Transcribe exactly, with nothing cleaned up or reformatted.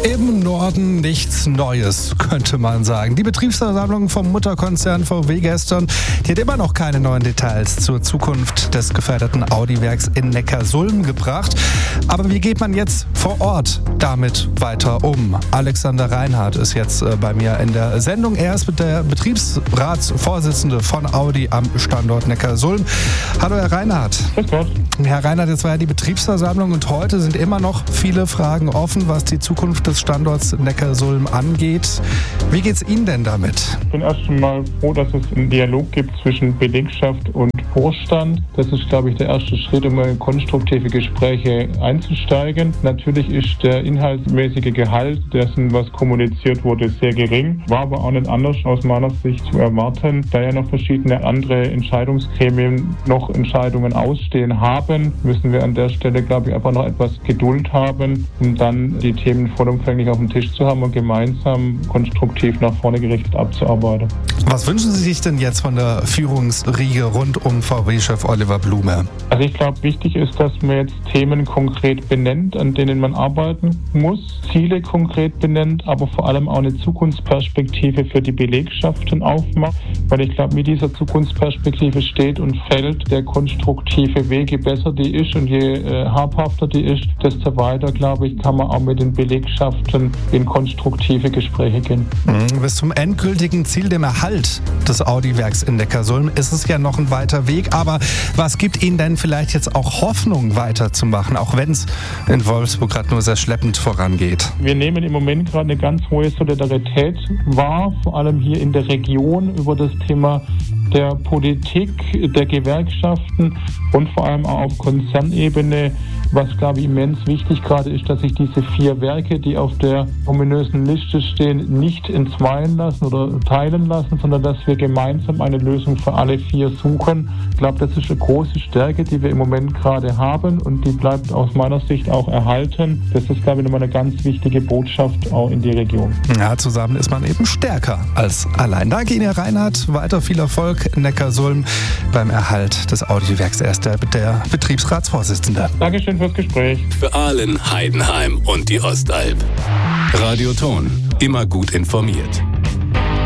Im Norden nichts Neues, könnte man sagen. Die Betriebsversammlung vom Mutterkonzern V W gestern, die hat immer noch keine neuen Details zur Zukunft des geförderten Audi-Werks in Neckarsulm gebracht. Aber wie geht man jetzt vor Ort damit weiter um? Alexander Reinhardt ist jetzt bei mir in der Sendung. Er ist mit der Betriebsratsvorsitzende von Audi am Standort Neckarsulm. Hallo Herr Reinhardt. Grüß Gott. Herr Reinhardt, jetzt war ja die Betriebsversammlung und heute sind immer noch viele Fragen offen, was die Zukunft des Standorts Neckarsulm angeht. Wie geht's Ihnen denn damit? Ich bin erst mal froh, dass es einen Dialog gibt zwischen Belegschaft und Vorstand. Das ist, glaube ich, der erste Schritt, um in konstruktive Gespräche einzusteigen. Natürlich ist der inhaltsmäßige Gehalt dessen, was kommuniziert wurde, sehr gering. War aber auch nicht anders aus meiner Sicht zu erwarten, da ja noch verschiedene andere Entscheidungsgremien noch Entscheidungen ausstehen haben, müssen wir an der Stelle, glaube ich, einfach noch etwas Geduld haben, um dann die Themen vollumfänglich auf dem Tisch zu haben und gemeinsam konstruktiv nach vorne gerichtet abzuarbeiten. Was wünschen Sie sich denn jetzt von der Führungsriege rund um V W-Chef Oliver Blume? Also ich glaube, wichtig ist, dass man jetzt Themen konkret benennt, an denen man arbeiten muss, Ziele konkret benennt, aber vor allem auch eine Zukunftsperspektive für die Belegschaften aufmacht, weil ich glaube, mit dieser Zukunftsperspektive steht und fällt der konstruktive Weg. Je besser die ist und je äh, habhafter die ist, desto weiter, glaube ich, kann man auch mit den Belegschaften in konstruktive Gespräche gehen. Mhm. Bis zum endgültigen Ziel, dem Erhalt des Audi-Werks in Neckarsulm, ist es ja noch ein weiter Weg. Aber was gibt Ihnen denn vielleicht jetzt auch Hoffnung, weiterzumachen, auch wenn es in Wolfsburg gerade nur sehr schleppend vorangeht? Wir nehmen im Moment gerade eine ganz hohe Solidarität wahr, vor allem hier in der Region über das Thema der Politik, der Gewerkschaften und vor allem auch auf Konzernebene. Was, glaube ich, immens wichtig gerade ist, dass sich diese vier Werke, die auf der ominösen Liste stehen, nicht entzweien lassen oder teilen lassen, sondern dass wir gemeinsam eine Lösung für alle vier suchen. Ich glaube, das ist eine große Stärke, die wir im Moment gerade haben und die bleibt aus meiner Sicht auch erhalten. Das ist, glaube ich, nochmal eine ganz wichtige Botschaft auch in die Region. Ja, zusammen ist man eben stärker als allein. Danke Ihnen, Herr Reinhardt. Weiter viel Erfolg in Neckarsulm beim Erhalt des Audi-Werks. Er ist der, der Betriebsratsvorsitzende. Dankeschön fürs Gespräch. Für Aalen, Heidenheim und die Ostalb. Radioton. Immer gut informiert.